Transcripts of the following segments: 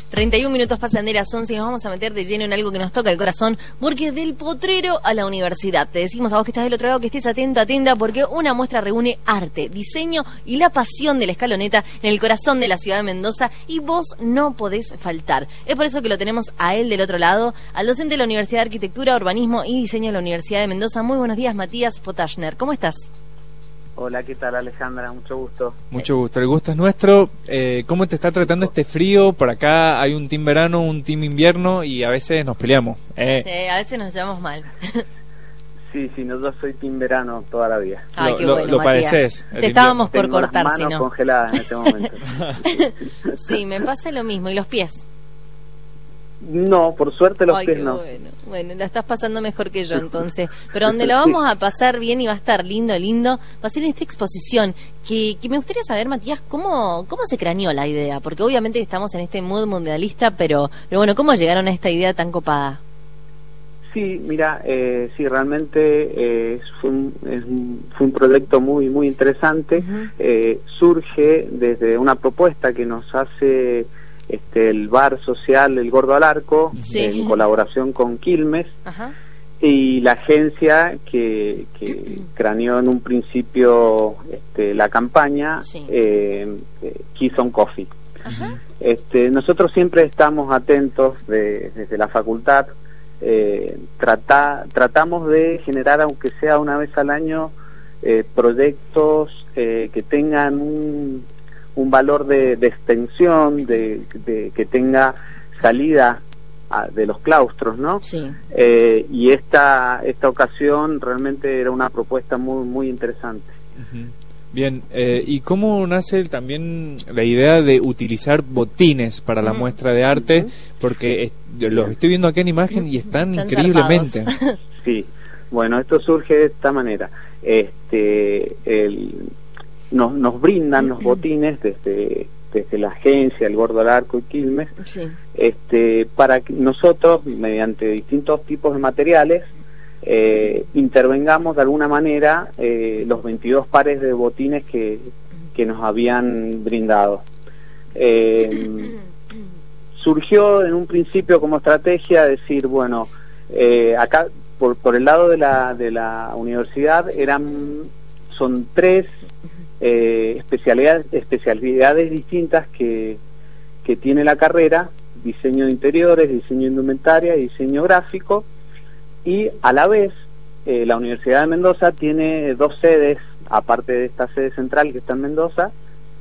31 minutos pasan de las 11 y nos vamos a meter de lleno en algo que nos toca el corazón, porque del potrero a la universidad. Te decimos a vos que estás del otro lado que estés atenta, porque una muestra reúne arte, diseño y la pasión de la Escaloneta en el corazón de la ciudad de Mendoza, y vos no podés faltar. Es por eso que lo tenemos a él del otro lado, al docente de la Universidad de Arquitectura, Urbanismo y Diseño de la Universidad de Mendoza. Muy buenos días, Matías Potashner. ¿Cómo estás? Hola, ¿qué tal, Alejandra? Mucho gusto. Mucho gusto, el gusto es nuestro. ¿Cómo te está tratando este frío? Por acá hay un team verano, un team invierno y a veces nos peleamos. A veces nos llevamos mal. Sí, no, yo soy team verano toda la vida. Ay, qué bueno, lo Matías. padeces. Te estábamos por Tengo cortar, las si manos no. congeladas en este momento. Sí, me pasa lo mismo. ¿Y los pies? No, por suerte los pies qué no. Bueno, la estás pasando mejor que yo entonces. Pero donde lo vamos a pasar bien y va a estar lindo, va a ser en esta exposición. Que me gustaría saber, Matías, ¿cómo se craneó la idea? Porque obviamente estamos en este mood mundialista, pero bueno, ¿cómo llegaron a esta idea tan copada? Sí, mira, sí, realmente fue un proyecto muy interesante. Surge desde una propuesta que nos hace el bar social El Gordo al Arco, sí, en colaboración con Quilmes. Ajá. Y la agencia que craneó en un principio la campaña, sí, Keys on Coffee. Ajá. Nosotros siempre estamos atentos desde la facultad. Tratamos de generar, aunque sea una vez al año, proyectos que tengan un valor de extensión, que tenga salida de los claustros, ¿no? Sí. Y esta ocasión realmente era una propuesta muy interesante. Uh-huh. Bien, ¿y cómo nace también la idea de utilizar botines para la muestra de arte? Porque los estoy viendo acá en imagen y están increíblemente. Sí, bueno, esto surge de esta manera. Nos brindan los botines desde la agencia, El Gordo al Arco y Quilmes, sí, para que nosotros, mediante distintos tipos de materiales, intervengamos de alguna manera los 22 pares de botines que nos habían brindado. Surgió en un principio como estrategia decir, bueno, acá por el lado de la universidad son tres especialidades distintas que tiene la carrera: diseño de interiores, diseño de indumentaria y diseño gráfico. Y a la vez la Universidad de Mendoza tiene dos sedes, aparte de esta sede central que está en Mendoza.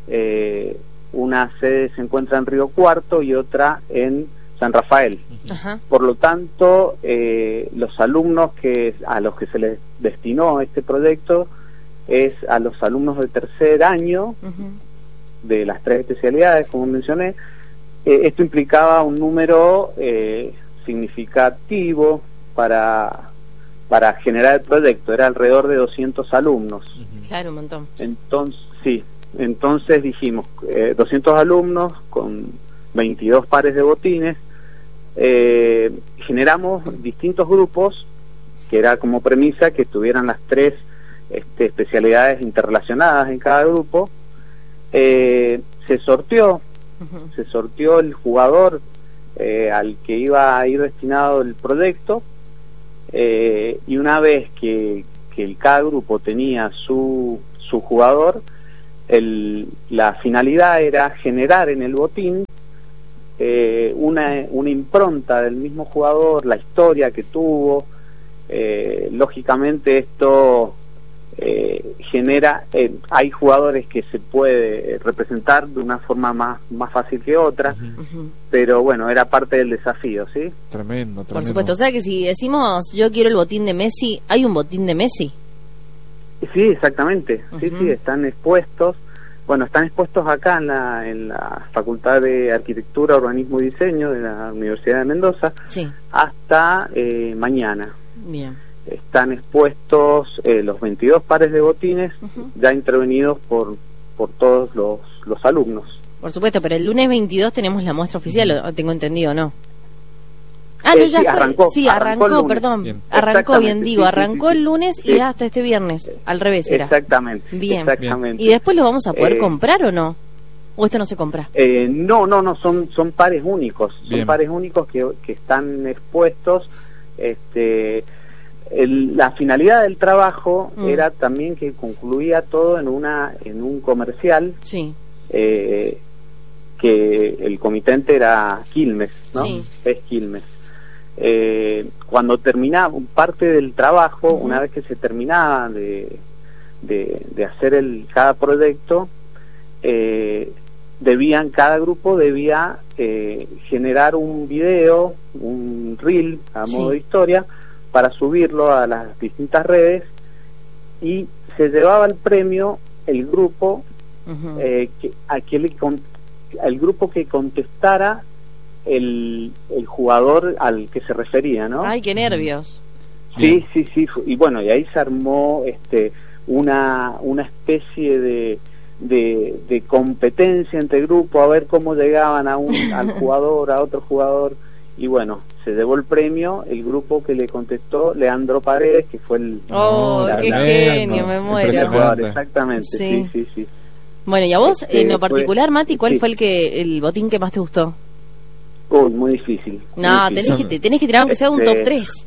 Una sede se encuentra en Río Cuarto y otra en San Rafael. Ajá. Por lo tanto, los alumnos a los que se les destinó este proyecto es a los alumnos de tercer año, de las tres especialidades, como mencioné. Esto implicaba un número significativo para generar el proyecto. Era alrededor de 200 alumnos. Claro, un montón. Entonces dijimos, 200 alumnos con 22 pares de botines. Generamos distintos grupos, que era como premisa que estuvieran las tres especialidades interrelacionadas en cada grupo. Se sorteó el jugador al que iba a ir destinado el proyecto, y una vez que cada grupo tenía su jugador, la finalidad era generar en el botín una impronta del mismo jugador, la historia que tuvo. Lógicamente esto genera, hay jugadores que se puede representar de una forma más fácil que otra, pero bueno, era parte del desafío, ¿sí? Tremendo. Por supuesto, o sea que si decimos yo quiero el botín de Messi, ¿hay un botín de Messi? Sí, exactamente. Sí, están expuestos. Bueno, están expuestos acá en la Facultad de Arquitectura, Urbanismo y Diseño de la Universidad de Mendoza, sí, hasta mañana. Bien. Están expuestos los 22 pares de botines, ya intervenidos por todos los alumnos. Por supuesto, pero el lunes 22 tenemos la muestra oficial, tengo entendido, ¿no? No, ya sí, fue. Arrancó, perdón. Bien. Arrancó, bien digo, arrancó el lunes y hasta este viernes, al revés era. Exactamente. Bien. Exactamente. ¿Y después lo vamos a poder comprar o no? ¿O esto no se compra? No, son pares únicos. Bien. Son pares únicos que están expuestos. La finalidad del trabajo era también que concluía todo en un comercial. Sí. Que el comitente era Quilmes, ¿no? Sí. Es Quilmes. Cuando terminaba parte del trabajo, una vez que se terminaba de hacer cada proyecto, cada grupo debía generar un video, un reel a modo de historia, para subirlo a las distintas redes, y se llevaba el premio el grupo el grupo que contestara el jugador al que se refería, ¿no? Ay, qué nervios. Sí, y bueno, y ahí se armó una especie de competencia entre grupos, a ver cómo llegaban al jugador, a otro jugador, y bueno, se llevó el premio el grupo que le contestó, Leandro Paredes, que fue el... ¡Oh, qué genio! Me muero. Exactamente, sí. Bueno, y a vos, en lo particular, Mati, ¿cuál fue el botín que más te gustó? Uy, muy difícil. No, tenés que tirar aunque sea un top 3.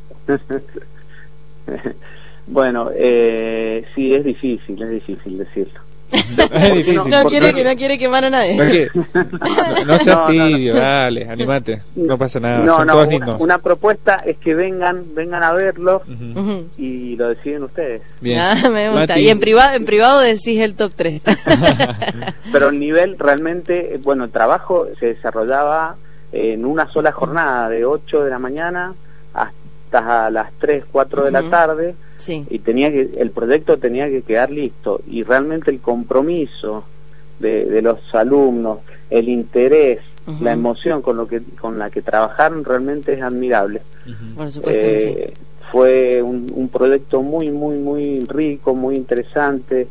Bueno, sí, es difícil decirlo. Es difícil. No quiere quemar a nadie. No seas tibio, dale, animate. No pasa nada, son todos lindos. Una propuesta es que vengan a verlo y lo deciden ustedes. Bien. Me gusta. Mati. Y en privado decís el top 3. Pero el nivel realmente, el trabajo se desarrollaba en una sola jornada, de 8 de la mañana hasta las 3, 4 de la tarde. Sí. Y el proyecto tenía que quedar listo, y realmente el compromiso de los alumnos, el interés, la emoción con la que trabajaron realmente es admirable. Por supuesto que sí. Fue un proyecto muy rico, muy interesante,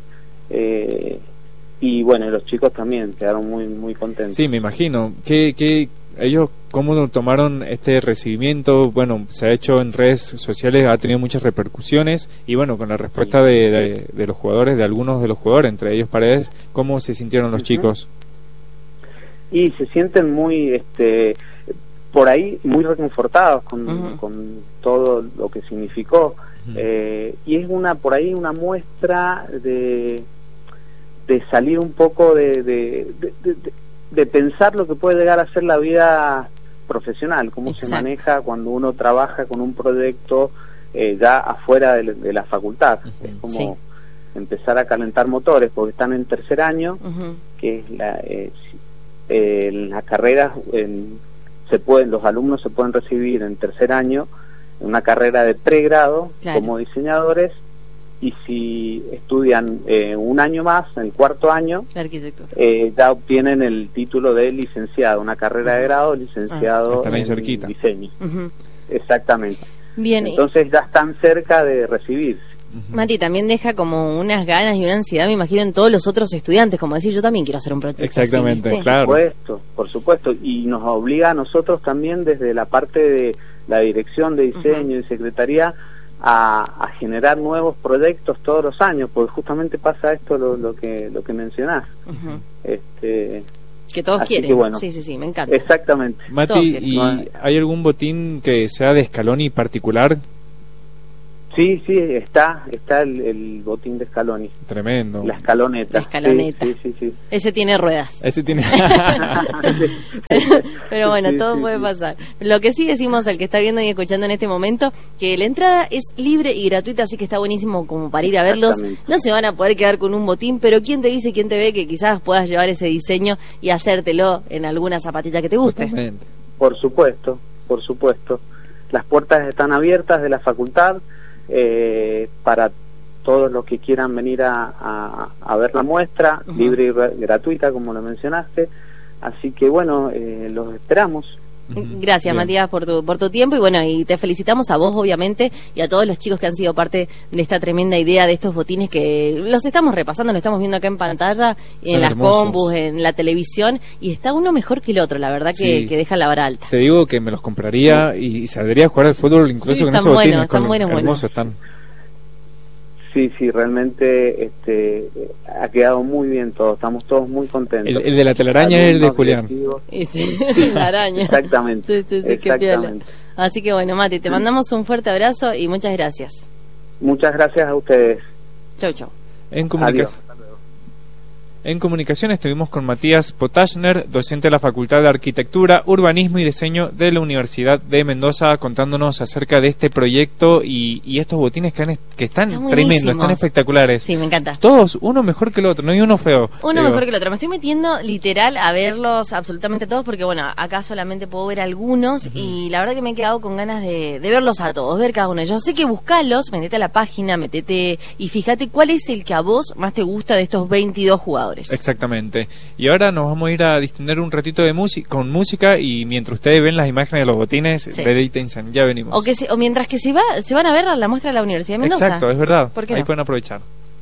y bueno, los chicos también quedaron muy contentos. Sí, me imagino. ¿Qué ellos cómo tomaron este recibimiento? Bueno, se ha hecho en redes sociales, ha tenido muchas repercusiones, y bueno, con la respuesta de los jugadores, de algunos de los jugadores, entre ellos Paredes, ¿cómo se sintieron los chicos? Y se sienten muy por ahí muy reconfortados con todo lo que significó, y es por ahí una muestra de salir un poco de pensar lo que puede llegar a ser la vida profesional, cómo se maneja cuando uno trabaja con un proyecto ya afuera de la facultad. Es como empezar a calentar motores, porque están en tercer año, que es la carrera, los alumnos se pueden recibir en tercer año en una carrera de pregrado como diseñadores, y si estudian un año más, en el cuarto año, la arquitectura, ya obtienen el título de licenciado, una carrera de grado, licenciado en cerquita. Diseño. Exactamente. Bien. Entonces ya están cerca de recibirse. Mati, también deja como unas ganas y una ansiedad, me imagino, en todos los otros estudiantes, como decir, yo también quiero hacer un proyecto. Exactamente, así, claro. Por supuesto, y nos obliga a nosotros también desde la parte de la dirección de diseño y secretaría a generar nuevos proyectos todos los años, porque justamente pasa esto lo que mencionás. Que todos quieren. Que bueno, sí, me encanta. Exactamente. Mati, ¿y hay algún botín que sea de Scaloni particular? Sí, está el botín de Scaloni. Tremendo. La escaloneta. Sí. Ese tiene ruedas. Pero bueno, todo puede pasar. Lo que sí decimos al que está viendo y escuchando en este momento, que la entrada es libre y gratuita, así que está buenísimo como para ir a verlos. No se van a poder quedar con un botín, pero quién te dice, quién te ve que quizás puedas llevar ese diseño y hacértelo en alguna zapatilla que te guste. Totalmente. Por supuesto. Las puertas están abiertas de la facultad para todos los que quieran venir a ver la muestra, libre y gratuita, como lo mencionaste. Así que bueno, los esperamos. Gracias, Matías, por tu tiempo, y bueno, y te felicitamos a vos, obviamente, y a todos los chicos que han sido parte de esta tremenda idea de estos botines, que los estamos repasando, lo estamos viendo acá en pantalla, en las compus, en la televisión, y está uno mejor que el otro, la verdad que deja la vara alta. Te digo que me los compraría y saldría a jugar al fútbol incluso con esos botines. Están buenos. Están. Sí, realmente ha quedado muy bien todo, estamos todos muy contentos. El de la telaraña es el de Julián. Sí, la araña. Exactamente. Sí, qué piola. Así que bueno, Mati, te mandamos un fuerte abrazo y muchas gracias. Muchas gracias a ustedes. Chau. En comunicación estuvimos con Matías Potashner, docente de la Facultad de Arquitectura, Urbanismo y Diseño de la Universidad de Mendoza, contándonos acerca de este proyecto y estos botines que están tremendos, están espectaculares. Sí, me encanta. Todos, uno mejor que el otro, no hay uno feo. Uno mejor que el otro. Me estoy metiendo literal a verlos absolutamente todos porque, bueno, acá solamente puedo ver algunos y la verdad que me he quedado con ganas de verlos a todos, ver cada uno. Yo sé que buscalos, metete a la página, y fíjate cuál es el que a vos más te gusta de estos 22 jugadores. Exactamente. Y ahora nos vamos a ir a distender un ratito de con música y mientras ustedes ven las imágenes de los botines, deleítense, ya venimos. O mientras que se van a ver a la muestra de la Universidad de Mendoza. Exacto, es verdad. ¿Por qué ahí no? pueden aprovechar.